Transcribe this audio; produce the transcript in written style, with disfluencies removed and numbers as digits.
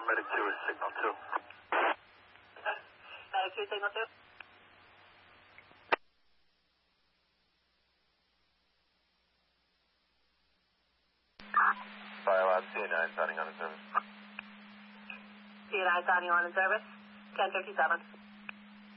Medic 2 is signal 2. Medic 2, signal 2. Biolab CA9 signing on in service. CA9 signing on in service. 10:57.